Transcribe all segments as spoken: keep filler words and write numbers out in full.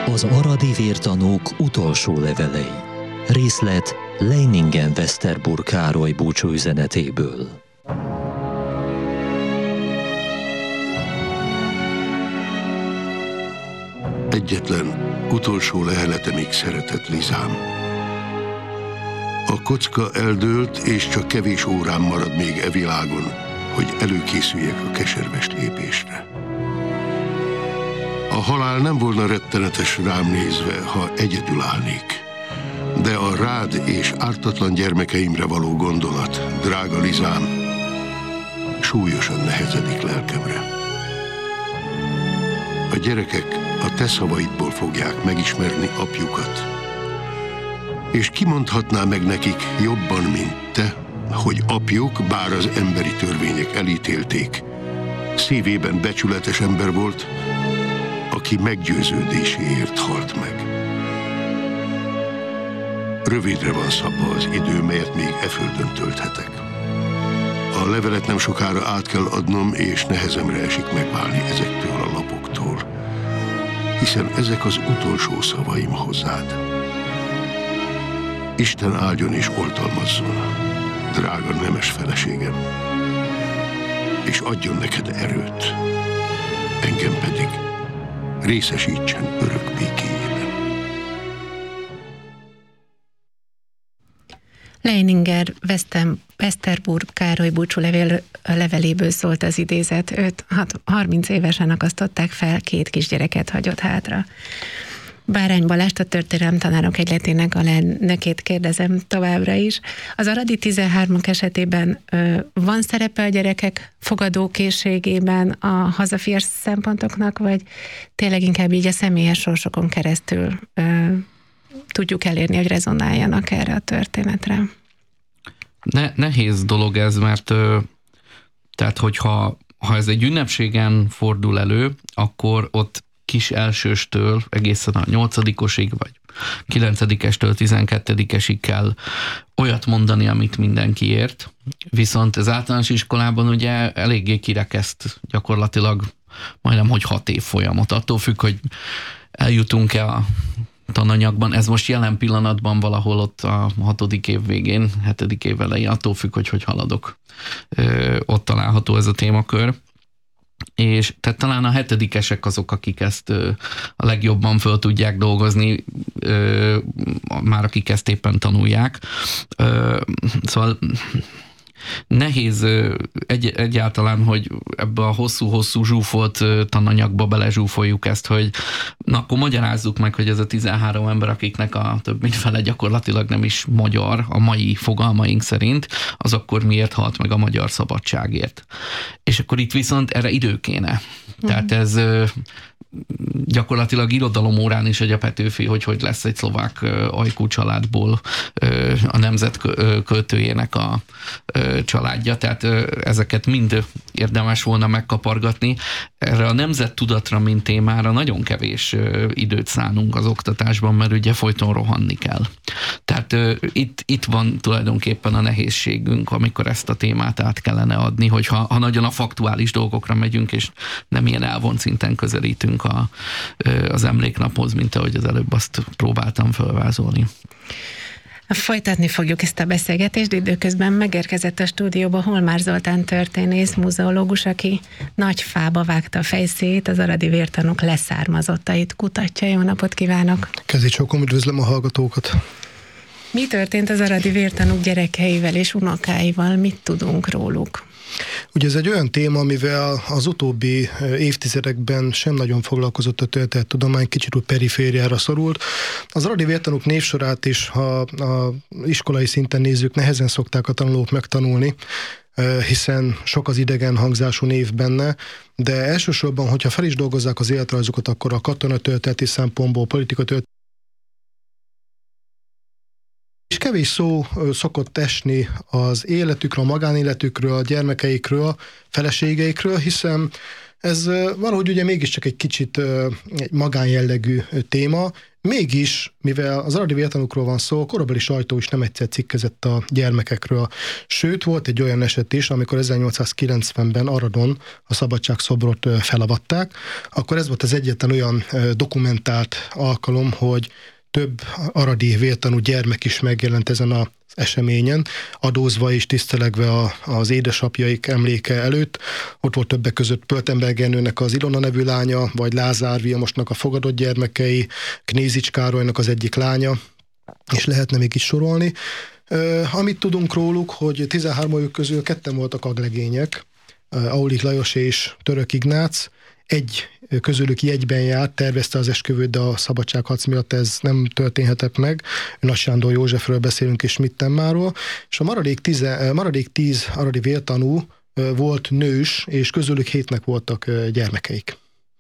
Az aradi vértanúk utolsó levelei. Részlet Leiningen-Westerburg Károly búcsúüzenetéből. Egyetlen utolsó leheletemig szeretett Lizám. A kocka eldőlt, és csak kevés órám marad még e világon, hogy előkészüljek a keserves lépésre. A halál nem volna rettenetes rám nézve, ha egyedül állnék. De a rád és ártatlan gyermekeimre való gondolat, drága Lizám, súlyosan nehezedik lelkemre. A gyerekek a te szavaidból fogják megismerni apjukat. És kimondhatná meg nekik jobban, mint te, hogy apjuk, bár az emberi törvények elítélték, szívében becsületes ember volt, aki meggyőződéséért halt meg. Rövidre van szabva az idő, melyet még e földön tölthetek. A levelet nem sokára át kell adnom, és nehezemre esik megválni ezektől a lapoktól, hiszen ezek az utolsó szavaim hozzád. Isten áldjon és oltalmazzon, drága nemes feleségem, és adjon neked erőt, engem pedig részesítsen örök békéjében. Leininger-Westerburg Károly búcsú levél, leveléből szólt az idézet. Őt harminc évesen akasztották fel, két kisgyereket hagyott hátra. Bárány Balást, a történelemtanárok egyletének alelnökét kérdezem továbbra is. Az aradi tizenhármak esetében ö, van szerepe a gyerekek fogadókészségében a hazafias szempontoknak, vagy tényleg inkább így a személyes sorsokon keresztül ö, tudjuk elérni, hogy rezonáljanak erre a történetre? Ne, nehéz dolog ez, mert ö, tehát hogyha ha ez egy ünnepségen fordul elő, akkor ott kis elsőstől egészen a nyolcadikosig, vagy kilencedikestől tizenkettedikesig kell olyat mondani, amit mindenki ért. Viszont az általános iskolában ugye eléggé kirekeszt gyakorlatilag majdnem, hogy hat év folyamot. Attól függ, hogy eljutunk-e a tananyagban. Ez most jelen pillanatban valahol ott a hatodik év végén, hetedik év elején, attól függ, hogy hogy haladok. Ö, ott található ez a témakör. És tehát talán a hetedikesek azok, akik ezt ö, a legjobban föl tudják dolgozni, ö, már akik ezt éppen tanulják. Ö, szóval nehéz ö, egy, egyáltalán, hogy ebbe a hosszú-hosszú zsúfolt ö, tananyagba belezsúfoljuk ezt, hogy na akkor magyarázzuk meg, hogy ez a tizenhárom ember, akiknek a több mint fele gyakorlatilag nem is magyar a mai fogalmaink szerint, az akkor miért halt meg a magyar szabadságért. És akkor itt viszont erre idő kéne. Mm. Tehát ez ö, gyakorlatilag irodalomórán is egy a Petőfi, hogy hogy lesz egy szlovák ö, ajkú családból ö, a nemzet ö, költőjének a ö, családja, tehát ö, ezeket mind érdemes volna megkapargatni. Erre a nemzettudatra, mint témára nagyon kevés ö, időt szánunk az oktatásban, mert ugye folyton rohanni kell. Tehát ö, itt, itt van tulajdonképpen a nehézségünk, amikor ezt a témát át kellene adni, hogyha ha nagyon a faktuális dolgokra megyünk, és nem ilyen elvont szinten közelítünk a, ö, az emléknaphoz, mint ahogy az előbb azt próbáltam felvázolni. Folytatni fogjuk ezt a beszélgetést, időközben megérkezett a stúdióba Holmár Zoltán történész, muzeológus, aki nagy fába vágta a fejszét, az aradi vértanúk leszármazottait kutatja. Jó napot kívánok! Kezi csókom, üdvözlöm a hallgatókat! Mi történt az aradi vértanúk gyerekeivel és unokáival? Mit tudunk róluk? Ugye ez egy olyan téma, amivel az utóbbi évtizedekben sem nagyon foglalkozott a történettudomány, kicsit úgy perifériára szorult. Az aradi vértanúk névsorát is, ha a iskolai szinten nézzük, nehezen szokták a tanulók megtanulni, hiszen sok az idegen hangzású név benne, de elsősorban, hogyha fel is dolgozzák az életrajzokat, akkor a katonatörténeti szempontból, politikatörténeti és kevés szó szokott esni az életükről, a magánéletükről, a gyermekeikről, feleségeikről, hiszen ez valahogy ugye mégiscsak egy kicsit egy magánjellegű téma, Mégis, mivel az aradi vértanúkról van szó, a korabeli sajtó is nem egyszer cikkezett a gyermekekről. Sőt, volt egy olyan eset is, amikor ezernyolcszázkilencvenben Aradon a szabadságszobrot felavatták, akkor ez volt az egyetlen olyan dokumentált alkalom, hogy több aradi vértanú gyermek is megjelent ezen az eseményen, adózva és tisztelegve a, az édesapjaik emléke előtt. Ott volt többek között Pöltenberg Ernőnek az Ilona nevű lánya, vagy Lázár Vilmosnak a fogadott gyermekei, Knézics Károlynak az egyik lánya, és lehetne még is sorolni. Uh, amit tudunk róluk, hogy tizenhármajük közül ketten voltak aglegények, uh, Aulik Lajos és Török Ignác, egy közülük jegyben járt, tervezte az esküvőt, de a szabadságharc miatt ez nem történhetett meg. Nagy Sándor Józsefről beszélünk, és Mittenmáról. És a maradék, tize, maradék tíz aradi vértanú volt nős, és közülük hétnek voltak gyermekeik.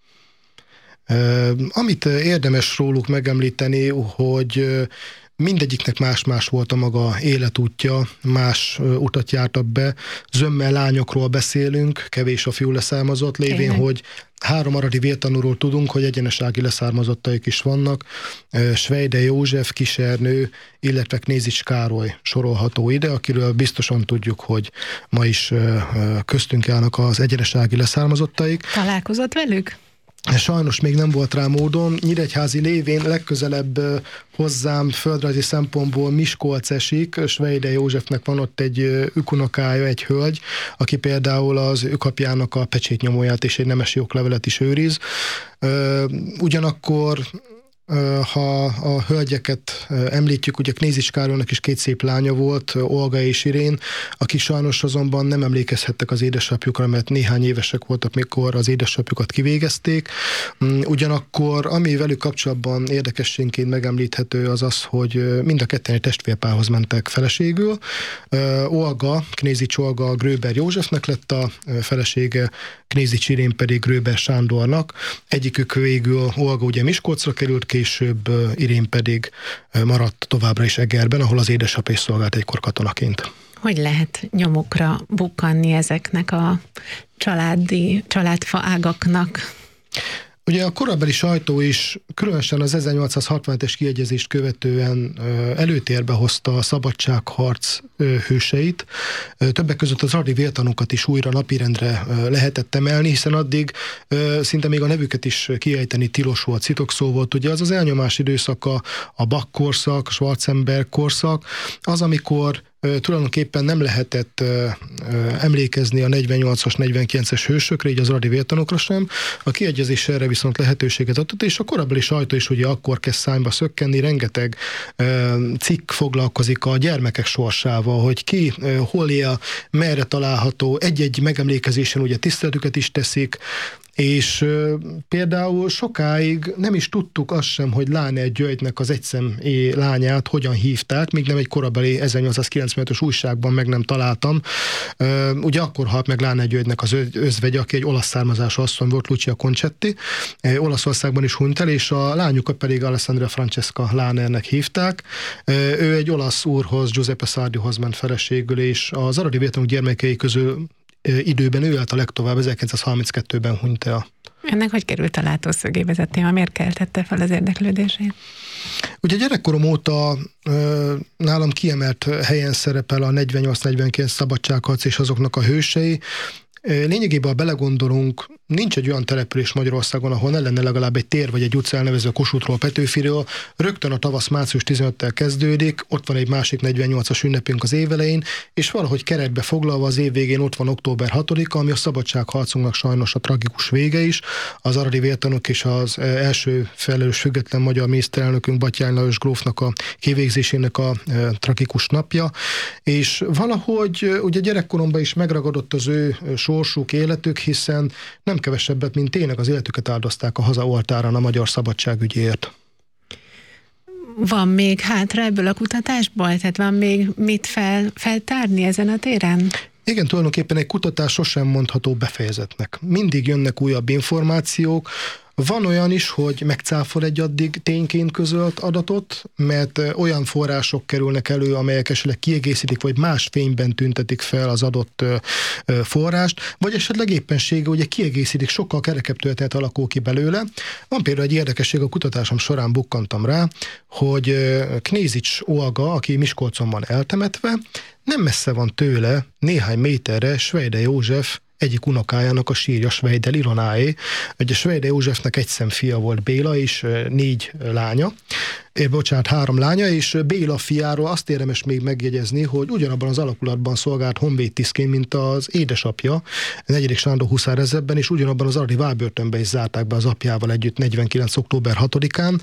Amit érdemes róluk megemlíteni, hogy mindegyiknek más-más volt a maga életútja, más utat jártak be. Zömmel lányokról beszélünk, kevés a fiú leszármazott, lévén, Tényleg. hogy három aradi vértanúról tudunk, hogy egyenesági leszármazottaik is vannak. Svejde József, Kisernő, illetve Knézics Károly sorolható ide, akiről biztosan tudjuk, hogy ma is köztünk állnak az egyenesági leszármazottaik. Találkozott velük? Sajnos még nem volt rá módom. Nyíregyházi lévén legközelebb hozzám földrajzi szempontból Miskolc esik. Svejde Józsefnek van ott egy ükunokája, egy hölgy, aki például az ükapjának a pecsétnyomóját és egy nemesi oklevelet is őriz. Ugyanakkor ha a hölgyeket említjük, ugye Knézics Károlynak is két szép lánya volt, Olga és Irén, akik sajnos azonban nem emlékezhettek az édesapjukra, mert néhány évesek voltak, mikor az édesapjukat kivégezték. Ugyanakkor, ami velük kapcsolatban érdekességként megemlíthető, az az, hogy mind a ketten egy testvérpárhoz mentek feleségül. Olga, Knézics Olga Gröber Józsefnek lett a felesége, Knézics Irén pedig Gröber Sándornak. Egyikük végül, Olga ugye Miskolcra került, később Irén pedig maradt továbbra is Egerben, ahol az édesapja is szolgált egykor katonaként. Hogy lehet nyomukra bukkanni ezeknek a családi, családfa ágaknak? Ugye a korabeli sajtó is különösen az ezernyolcszázhatvanhetes kiegyezést követően előtérbe hozta a szabadságharc hőseit. Többek között az aradi vértanúkat is újra napirendre lehetett emelni, hiszen addig szinte még a nevüket is kiejteni tilos volt, szitokszó volt. Ugye az az elnyomás időszaka, a Bak korszak, Schwarzenberg korszak, az, amikor tulajdonképpen nem lehetett ö, ö, emlékezni a negyvennyolcas, negyvenkilences hősökre, így az aradi vértanúkra sem. A kiegyezés erre viszont lehetőséget adott, és a korabeli sajtó is ugye akkor kezd szányba szökkenni, rengeteg ö, cikk foglalkozik a gyermekek sorsával, hogy ki, ö, hol él, merre található, egy-egy megemlékezésen ugye tiszteletüket is teszik, és ö, például sokáig nem is tudtuk azt sem, hogy Láner Györgynek az egyszemé lányát hogyan hívták, míg nem egy korabeli ezernyolcszázkilencvenötös újságban meg nem találtam. Ö, ugye akkor halt meg Láner Györgynek az özvegye, aki egy olasz származású asszony volt, Lucia Concetti, ö, Olaszországban is hunyt el, és a lányukat pedig Alessandra Francesca Lánernek hívták. Ö, ő egy olasz úrhoz, Giuseppe Sardihoz ment feleségül, és az aradi vértanúk gyermekei közül időben ő állt a legtovább, ezerkilencszázharminckettőben hunyt el. Ennek hogy került a látószögébe a téma? Miért keltette fel az érdeklődését? Ugye gyerekkorom óta ö, nálam kiemelt helyen szerepel a negyvennyolc negyvenkilenc szabadságharc és azoknak a hősei. Lényegében, ha belegondolunk, nincs egy olyan település Magyarországon, ahol ne lenne legalább egy tér vagy egy utca elnevezve Kossuthról, Petőfiről. Rögtön a tavasz március tizenötödikével kezdődik, ott van egy másik negyvennyolcas ünnepünk az évelején, és valahogy keretbe foglalva az év végén ott van október hatodika, ami a szabadságharcunknak sajnos a tragikus vége is. Az aradi vértanúk és az első felelős független magyar miniszterelnökünk Batthyány Lajos grófnak a kivégzésének a e, tragikus napja, és valahogy ugye gyerekkoromban is megragadott az ő sorsuk, életük, hiszen nem kevesebbet, mint tényleg az életüket áldozták a haza oltárán a magyar szabadságügyért. Van még hátra ebből a kutatásból? Tehát van még mit fel, feltárni ezen a téren? Igen, tulajdonképpen egy kutatás sosem mondható befejezetnek. Mindig jönnek újabb információk. Van olyan is, hogy megcáfol egy addig tényként közölt adatot, mert olyan források kerülnek elő, amelyek esetleg kiegészítik, vagy más fényben tüntetik fel az adott forrást, vagy esetleg éppensége ugye kiegészítik, sokkal kerekebb történet alakul ki belőle. Van például egy érdekesség, a kutatásom során bukkantam rá, hogy Knézics Olga, aki Miskolcon van eltemetve, nem messze van tőle, néhány méterre Svejde József egyik unokájának a sírja, Svejdel Ilonáé. Ugye Svejde Józsefnek egy szemfia volt Béla, és négy lánya. É, bocsánat, három lánya, és Béla fiáról azt érdemes még megjegyezni, hogy ugyanabban az alakulatban szolgált honvédtisztként, mint az édesapja, negyedik Sándor huszárezredben, és ugyanabban az aradi várbörtönbe is zárták be az apjával együtt negyvenkilenc október hatodikán,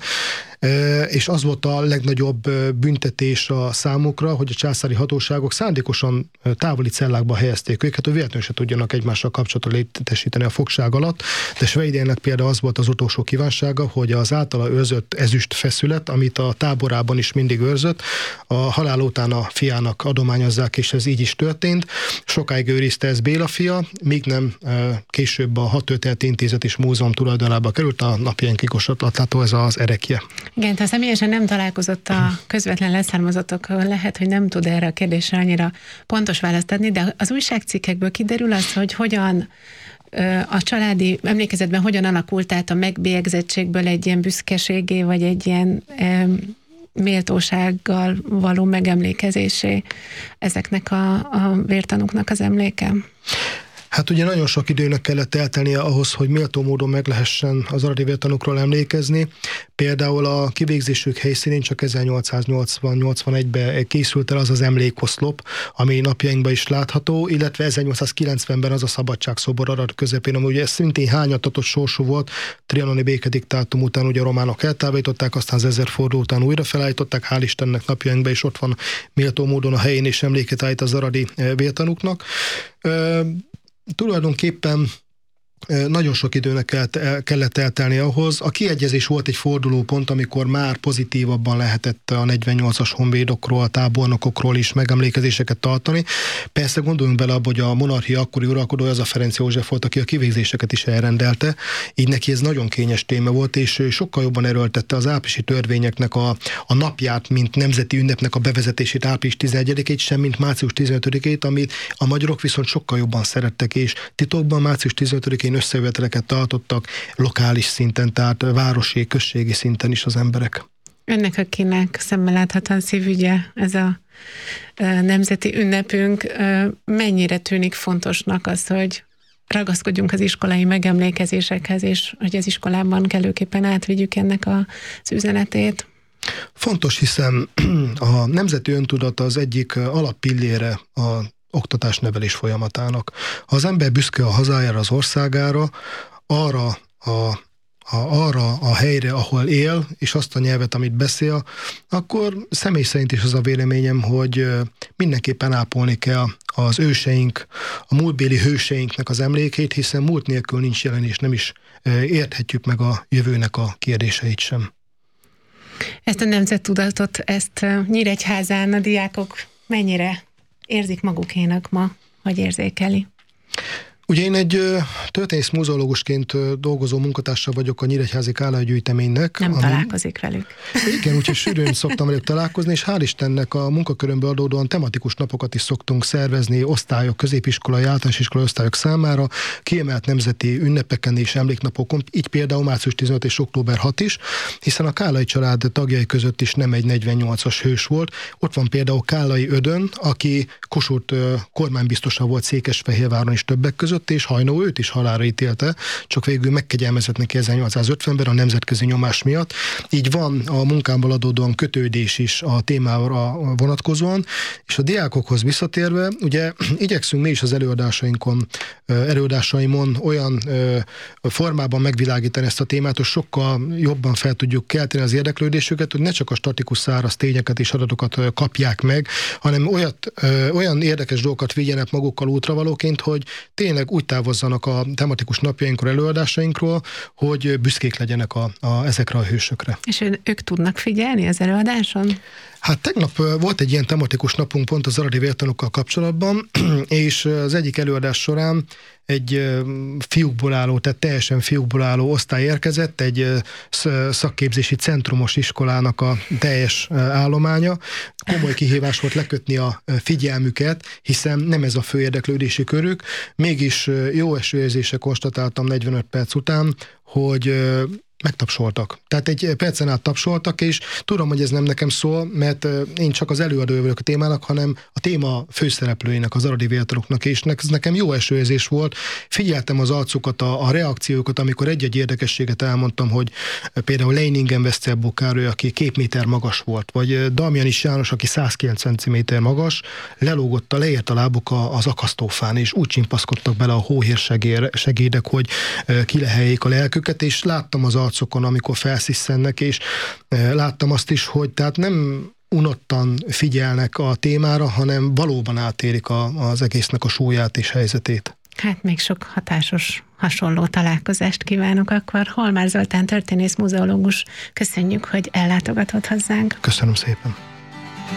és az volt a legnagyobb büntetés a számukra, hogy a császári hatóságok szándékosan távoli cellákba helyezték őket, hogy véletlenül se tudjanak egymással kapcsolatot létesíteni a fogság alatt, de Svejdének például az volt az utolsó kívánsága, hogy az általa őrzött ezüst feszület, amit a táborában is mindig őrzött, a halál után a fiának adományozzák, és ez így is történt. Sokáig őrizte ez Béla fia, míg nem később a Hat Történeti Intézet és Múzeum tulajdonába került, a napjainkig látható ez az erekje. Igen, ha személyesen nem találkozott a közvetlen leszármazottakkal, lehet, hogy nem tud erre a kérdésre annyira pontos választ adni, de az újságcikkekből kiderül az, hogy hogyan a családi emlékezetben hogyan alakult át a megbélyegzettségből egy ilyen büszkeségé, vagy egy ilyen e, méltósággal való megemlékezésé ezeknek a, a vértanúknak az emléke? Hát ugye nagyon sok időnek kellett eltelnie ahhoz, hogy méltó módon meg lehessen az aradi vértanúkról emlékezni. Például a kivégzésük helyszínén csak ezernyolcszáznyolcvan-nyolcvanegyben készült el az az emlékoszlop, ami napjainkban is látható, illetve ezernyolcszázkilencvenben az a szabadságszobor Arad közepén, ami ugye szintén hányatatott sorsú volt, trianoni békediktátum után ugye a románok eltávolították, aztán az ezerforduló után újra felállították, hál' Istennek napjainkban is ott van méltó módon a helyén, és emléket állít az aradi vértanúknak. Tulajdonképpen nagyon sok időnek kellett eltelni ahhoz. A kiegyezés volt egy fordulópont, amikor már pozitívabban lehetett a negyvennyolcas honvédokról, a tábornokokról is megemlékezéseket tartani. Persze gondoljunk bele abba, hogy a monarchia akkori uralkodója az a Ferenc József volt, aki a kivégzéseket is elrendelte. Így neki ez nagyon kényes téma volt, és sokkal jobban erőltette az áprilisi törvényeknek a, a napját, mint nemzeti ünnepnek a bevezetését április tizenegyedikét, sem mint március tizenötödikét, amit a magyarok viszont sokkal jobban szerettek, és titokban március tizenötödikén összejöveteleket tartottak lokális szinten, tehát városi, községi szinten is az emberek. Önnek, akinek szemmel láthatóan szívügye ez a nemzeti ünnepünk, mennyire tűnik fontosnak az, hogy ragaszkodjunk az iskolai megemlékezésekhez, és hogy az iskolában kellőképpen átvigyük ennek az üzenetét? Fontos, hiszen a nemzeti öntudat az egyik alappillére a oktatás-nevelés folyamatának. Ha az ember büszke a hazájára, az országára, arra a, a, arra a helyre, ahol él, és azt a nyelvet, amit beszél, akkor személy szerint is az a véleményem, hogy mindenképpen ápolni kell az őseink, a múltbéli hőseinknek az emlékét, hiszen múlt nélkül nincs jelen, és nem is érthetjük meg a jövőnek a kérdéseit sem. Ezt a nemzettudatot, ezt Nyíregyházán a diákok mennyire érzik magukénak ma, vagy érzékeli? Ugye én egy történész muzeológusként dolgozó munkatársa vagyok a Nyíregyházi Kállai gyűjteménynek. Nem ami... találkozik velük. Igen, úgyhogy sűrűn szoktam velük találkozni, és hál' Istennek a munkakörömből adódóan tematikus napokat is szoktunk szervezni osztályok, középiskolai, általános iskolai osztályok számára, kiemelt nemzeti ünnepeken és emléknapokon, így például március tizenötödike és október hatodika is, hiszen a Kállai család tagjai között is nem egy negyvennyolcas hős volt. Ott van például Kállai Ödön, aki Kossuth kormánybiztosa volt Székesfehérváron is többek között, és Hajnó őt is halálra ítélte, csak végül megkegyelmezett neki ezernyolcszázötvenben a nemzetközi nyomás miatt. Így van a munkámból adódóan kötődés is a témára vonatkozóan, és a diákokhoz visszatérve, ugye igyekszünk mi is az előadásainkon, előadásaimon olyan formában megvilágítani ezt a témát, hogy sokkal jobban fel tudjuk kelteni az érdeklődésüket, hogy ne csak a statikus száraz tényeket és adatokat kapják meg, hanem olyat, olyan érdekes dolgokat vigyenek magukkal útravalóként, hogy tényleg úgy távozzanak a tematikus napjainkról, előadásainkról, hogy büszkék legyenek a, a, ezekre a hősökre. És ők tudnak figyelni az előadáson? Hát tegnap volt egy ilyen tematikus napunk pont az aradi vértanokkal kapcsolatban, és az egyik előadás során egy fiúkból álló, tehát teljesen fiúkból álló osztály érkezett, egy szakképzési centrumos iskolának a teljes állománya. Komoly kihívás volt lekötni a figyelmüket, hiszen nem ez a fő érdeklődési körük. Mégis jó esőérzése konstatáltam negyvenöt perc után, hogy megtapsoltak. Tehát egy percen át tapsoltak, és tudom, hogy ez nem nekem szól, mert én csak az előadó vagyok a témának, hanem a téma főszereplőinek, az aradi vértanúknak, és ez nekem jó esőérzés volt. Figyeltem az arcukat, a, a reakciókat, amikor egy-egy érdekességet elmondtam, hogy például Leiningen-Westerburg Károly, aki két méter magas volt, vagy Damjanis János, aki száz kilencven centiméter magas, lelógott a leért a lábuk az akasztófán, és úgy csimpaszkodtak bele a hóhér segédek, hogy kileheljék a lelküket, és láttam az arcokon, amikor felszisszennek, és láttam azt is, hogy tehát nem unottan figyelnek a témára, hanem valóban átérik a, az egésznek a súlyát és helyzetét. Hát még sok hatásos, hasonló találkozást kívánok akkor. Holmár Zoltán történész, muzeológus, köszönjük, hogy ellátogatott hozzánk. Köszönöm szépen.